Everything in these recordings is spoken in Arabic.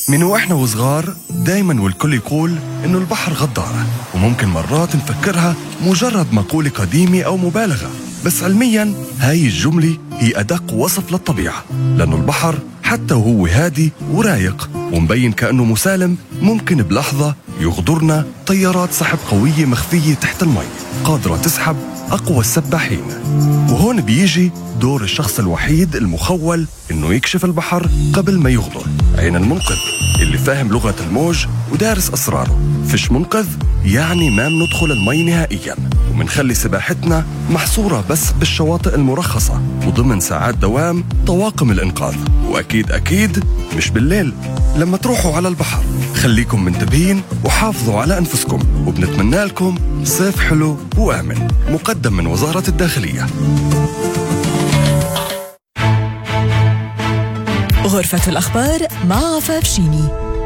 من وإحنا وصغار دايما والكل يقول إنه البحر غدارة، وممكن مرات نفكرها مجرد مقولة قديمة أو مبالغة، بس علميا هاي الجملة هي أدق وصف للطبيعة، لأنه البحر حتى وهو هادي ورايق ومبين كأنه مسالم ممكن بلحظة يغدرنا طيارات سحب قوية مخفية تحت المي قادرة تسحب أقوى السباحين. وهون بيجي دور الشخص الوحيد المخول إنه يكشف البحر قبل ما يغدر، عين المنقذ اللي فاهم لغة الموج ودارس أسراره. فيش منقذ يعني ما بندخل المي نهائياً، ومنخلي سباحتنا محصورة بس بالشواطئ المرخصة وضمن ساعات دوام طواقم الإنقاذ. وأكيد أكيد مش بالليل لما تروحوا على البحر. خليكم منتبهين وحافظوا على أنفسكم، وبنتمنى لكم صيف حلو وآمن. مقدم من وزارة الداخلية. غرفة الأخبار مع عفاف شيني.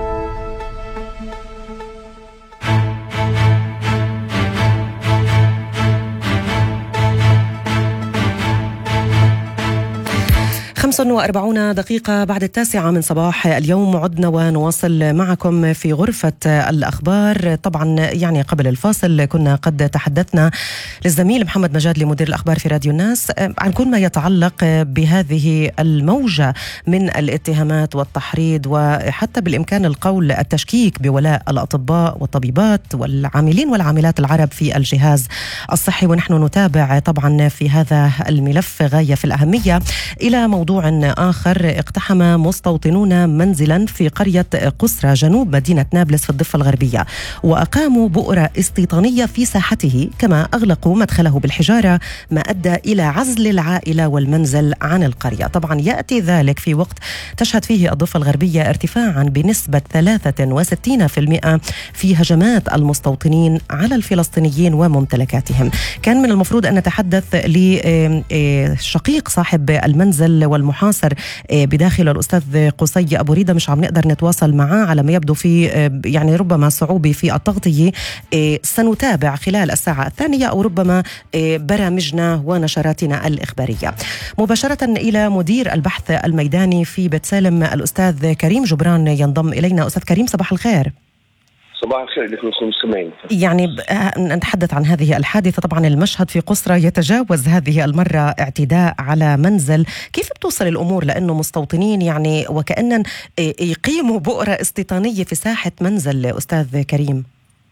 خمسة وأربعون دقيقة بعد 9 من صباح اليوم عدنا ونواصل معكم في غرفة الأخبار. طبعا يعني قبل الفاصل كنا قد تحدثنا للزميل محمد مجاد مدير الأخبار في راديو الناس عن كل ما يتعلق بهذه الموجة من الاتهامات والتحريض، وحتى بالإمكان القول التشكيك بولاء الأطباء والطبيبات والعاملين والعاملات العرب في الجهاز الصحي. ونحن نتابع طبعا في هذا الملف غاية في الأهمية. إلى موضوع آخر، اقتحم مستوطنون منزلا في قرية قسرة جنوب مدينة نابلس في الضفة الغربية، وأقاموا بؤرة استيطانية في ساحته، كما أغلقوا مدخله بالحجارة، ما أدى إلى عزل العائلة والمنزل عن القرية. طبعا يأتي ذلك في وقت تشهد فيه الضفة الغربية ارتفاعا بنسبة 63% في هجمات المستوطنين على الفلسطينيين وممتلكاتهم. كان من المفروض أن نتحدث لشقيق صاحب المنزل والمحاصر بداخل الأستاذ قصي أبو ريدة، مش عم نقدر نتواصل معاه على ما يبدو، في يعني ربما صعوبة في التغطية. سنتابع خلال الساعة الثانية أو ربما برامجنا ونشراتنا الإخبارية. مباشرة إلى مدير البحث الميداني في بيت سالم الأستاذ كريم جبران ينضم إلينا. أستاذ كريم صباح الخير. صباح الخير لكم المستمعين. يعني نتحدث عن هذه الحادثة. طبعا المشهد في قسرة يتجاوز هذه المرة اعتداء على منزل. كيف بتوصل الأمور لأنه مستوطنين يعني وكأن يقيموا بؤرة استيطانية في ساحة منزل أستاذ كريم؟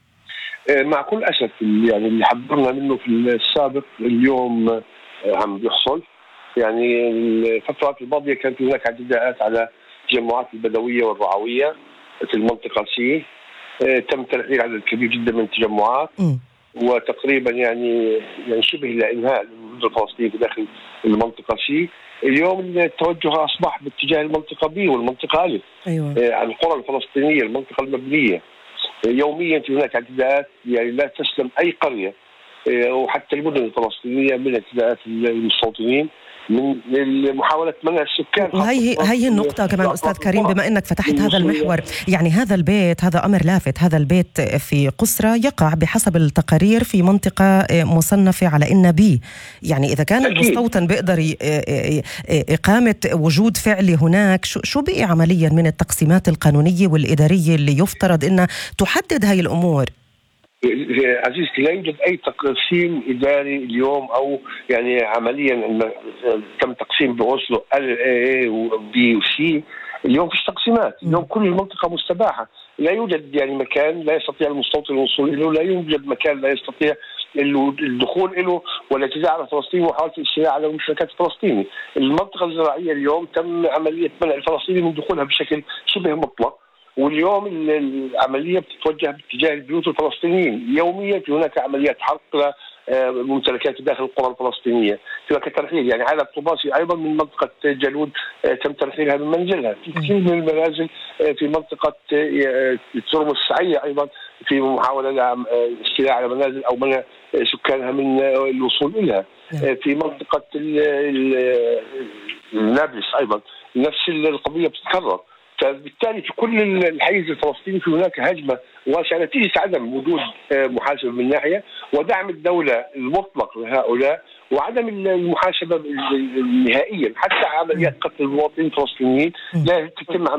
مع كل أسف يعني اللي حضرنا منه في السابق اليوم عم بيحصل. يعني الفترات الماضية كانت هناك اعتداءات على التجمعات البدوية والرعوية في المنطقة سي. تم تنفيذ عدد كبير جدا من التجمعات، وتقريبا يعني شبه لإنهاء الوجود الفلسطيني في داخل المنطقة سي. اليوم التوجه أصبح باتجاه المنطقة بي والمنطقة ألف. أيوة. القرى الفلسطينية المنطقة المبنية يوميا في هناك اعتداءات، يعني لا تسلم أي قرية وحتى المدن الفلسطينية من اعتداءات المستوطنين من محاولة منع السكان. وهي النقطة كمان أستاذ كريم، بما أنك فتحت هذا المحور، يعني هذا البيت، هذا أمر لافت، هذا البيت في قسرة يقع بحسب التقارير في منطقة مصنفة على إن بي. يعني إذا كان المستوطن بيقدر إقامة وجود فعلي هناك، شو بقي عمليا من التقسيمات القانونية والإدارية اللي يفترض إنها تحدد هاي الأمور؟ عزيزتي، لا يوجد أي تقسيم إداري اليوم، أو يعني عمليا تم تقسيم بأوسلو A وبي وسي. اليوم فيش تقسيمات، اليوم كل المنطقة مستباحة. لا يوجد يعني مكان لا يستطيع المستوطن الوصول له، لا يوجد مكان لا يستطيع الدخول له والاعتداء على فلسطين ومحاولة الاستيلاء على الممتلكات الفلسطينية. المنطقة الزراعية اليوم تم عملية منع الفلسطيني من دخولها بشكل شبه مطلق، واليوم العملية بتتوجه باتجاه البيوت الفلسطينيين. يوميا في هناك عمليات حرق ممتلكات داخل القرى الفلسطينية. في هناك ترحيل، يعني عائلة طباسي أيضا من منطقة جالود تم ترحيلها من منزلها. في كثير من المنازل في منطقة ترمس السعية أيضا في محاولة الاستيلاء على منازل أو منع سكانها من الوصول إليها. في منطقة نابلس أيضا نفس القضية بتتكرر. فبالتالي في كل الحيز الفلسطيني في هناك هجمة واسعة نتيجة عدم وجود محاسبة من ناحية، ودعم الدولة المطلق لهؤلاء، وعدم المحاسبة نهائيا. حتى عمليات قتل المواطنين الفلسطينيين لا تتم